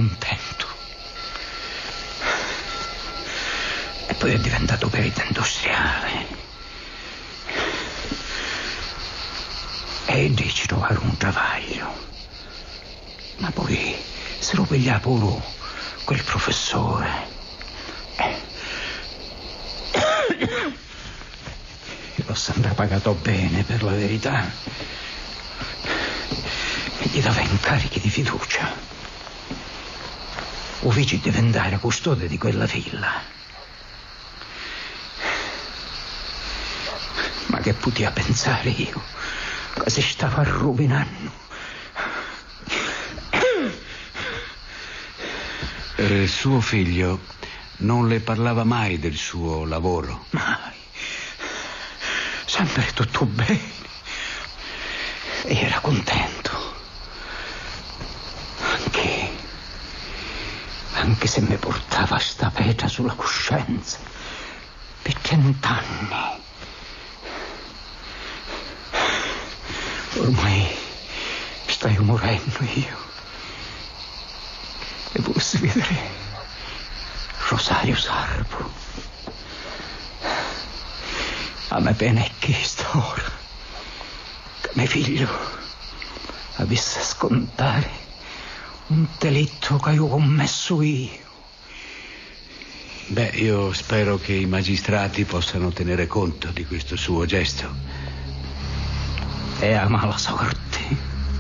contento. E poi è diventato perito industriale. E dici trovare un travaglio. Ma poi se lo piglia pure quel professore. L'ho sempre pagato bene, per la verità. E gli dava incarichi di fiducia. O fece diventare custode di quella villa. Ma che poteva pensare io? Che si stava rovinando. Suo figlio non le parlava mai del suo lavoro? Mai. Sempre tutto bene. E era contento. Anche se mi portava sta pietra sulla coscienza per 100 anni. Ormai stai morendo io. E posso vedere Rosario Sarpo. A me bene è chiesto ora che mio figlio avesse a scontare un delitto che io ho commesso io. Beh, io spero che i magistrati possano tenere conto di questo suo gesto. È a mala sorte.